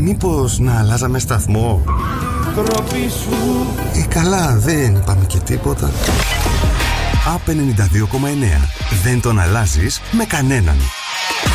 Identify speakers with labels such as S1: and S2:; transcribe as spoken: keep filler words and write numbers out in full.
S1: μήπως να αλλάζαμε σταθμό? Ε, καλά, δεν είπαμε και τίποτα. Απ ενενήντα δύο κόμμα εννέα. Δεν τον αλλάζεις με κανέναν.